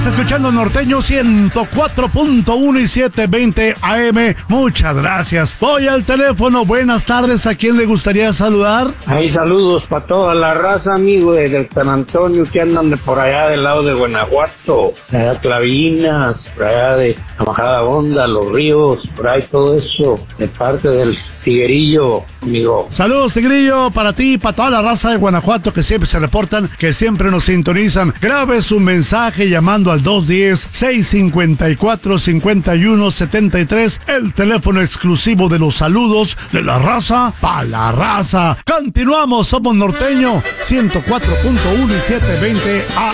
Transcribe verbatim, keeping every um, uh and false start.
Estás escuchando Norteño ciento cuatro punto uno y setecientos veinte A M. Muchas gracias. Voy al teléfono. Buenas tardes. ¿A quién le gustaría saludar? Hay saludos para toda la raza, amigo, desde San Antonio, que andan de por allá del lado de Guanajuato, allá Clavinas, por allá de la Majada Honda, Los Ríos, por ahí todo eso, de parte del Tiguerillo, amigo. Saludos, Tigrillo, para ti y para toda la raza de Guanajuato que siempre se reportan, que siempre nos sintonizan. Grabe su mensaje llamando al dos uno cero, seis cinco cuatro, cinco uno siete tres, el teléfono exclusivo de los saludos de la raza para la raza. Continuamos, somos Norteño ciento cuatro punto uno y setecientos veinte A